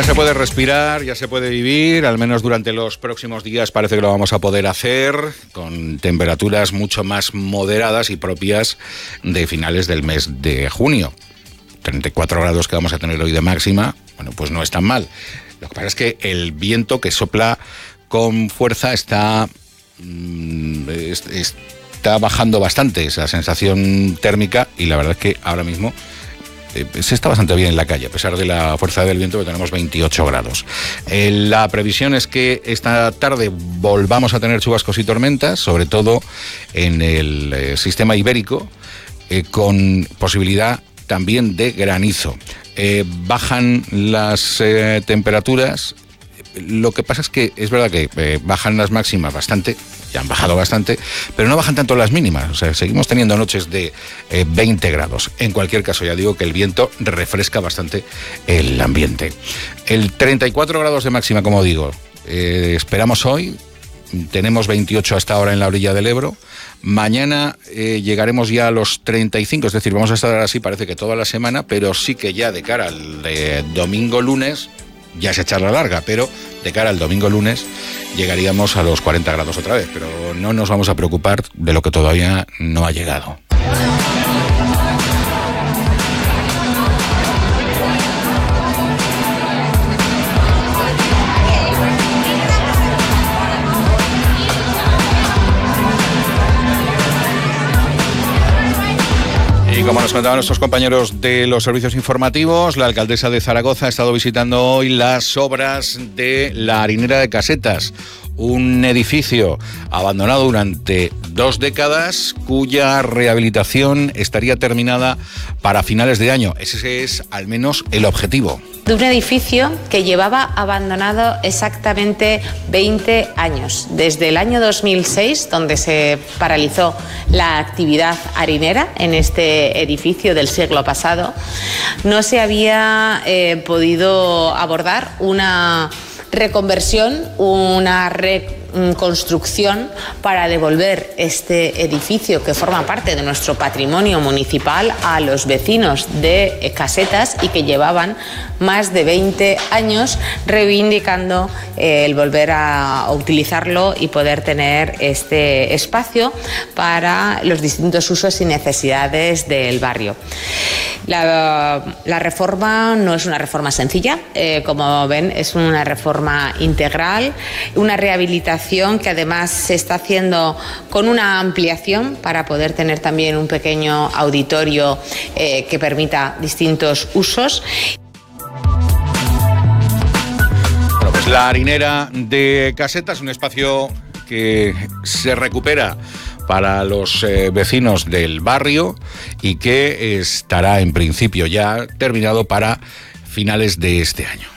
Ya se puede respirar, ya se puede vivir, al menos durante los próximos días parece que lo vamos a poder hacer con temperaturas mucho más moderadas y propias de finales del mes de junio. 34 grados que vamos a tener hoy de máxima, bueno, pues no es tan mal. Lo que pasa es que el viento que sopla con fuerza está bajando bastante esa sensación térmica y la verdad es que ahora mismo se está bastante bien en la calle, a pesar de la fuerza del viento, que tenemos 28 grados. La previsión es que esta tarde volvamos a tener chubascos y tormentas, sobre todo en el sistema ibérico, con posibilidad también de granizo. Bajan las temperaturas. Lo que pasa es que es verdad que bajan las máximas bastante, ya han bajado bastante, pero no bajan tanto las mínimas. O sea, seguimos teniendo noches de 20 grados. En cualquier caso, ya digo que el viento refresca bastante el ambiente. El 34 grados de máxima, como digo, esperamos hoy. Tenemos 28 hasta ahora en la orilla del Ebro. Mañana llegaremos ya a los 35, es decir, vamos a estar así parece que toda la semana, pero sí que ya de cara al domingo lunes, ya se echa la larga, pero de cara al domingo lunes llegaríamos a los 40 grados otra vez, pero no nos vamos a preocupar de lo que todavía no ha llegado. Y como nos contaban nuestros compañeros de los servicios informativos, la alcaldesa de Zaragoza ha estado visitando hoy las obras de la harinera de Casetas, un edificio abandonado durante 2 décadas cuya rehabilitación estaría terminada para finales de año. Ese es al menos el objetivo. De un edificio que llevaba abandonado exactamente 20 años, desde el año 2006, donde se paralizó la actividad harinera en este edificio del siglo pasado, no se había podido abordar una reconversión, una reconstrucción para devolver este edificio que forma parte de nuestro patrimonio municipal a los vecinos de Casetas y que llevaban más de 20 años reivindicando el volver a utilizarlo y poder tener este espacio para los distintos usos y necesidades del barrio. La reforma no es una reforma sencilla, como ven, es una reforma integral, una rehabilitación que además se está haciendo con una ampliación para poder tener también un pequeño auditorio que permita distintos usos. Bueno, pues la harinera de Casetas es un espacio que se recupera para los vecinos del barrio y que estará en principio ya terminado para finales de este año.